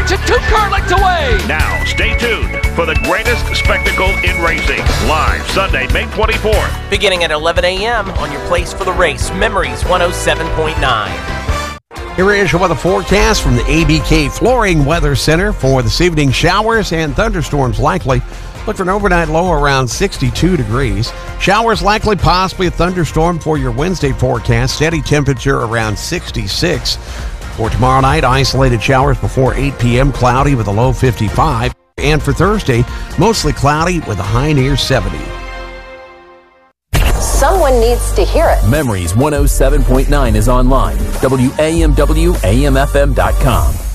makes it 2 car lengths away. Now, stay tuned for the greatest spectacle in racing. Live Sunday, May 24th. Beginning at 11 a.m. on your place for the race, Memories 107.9. Here is your weather forecast from the ABK Flooring Weather Center for this evening. Showers and thunderstorms likely. Look for an overnight low around 62 degrees. Showers likely, possibly a thunderstorm for your Wednesday forecast. Steady temperature around 66. For tomorrow night, isolated showers before 8 p.m. Cloudy with a low 55. And for Thursday, mostly cloudy with a high near 70. Someone needs to hear it. Memories 107.9 is online. WAMWAMFM.com.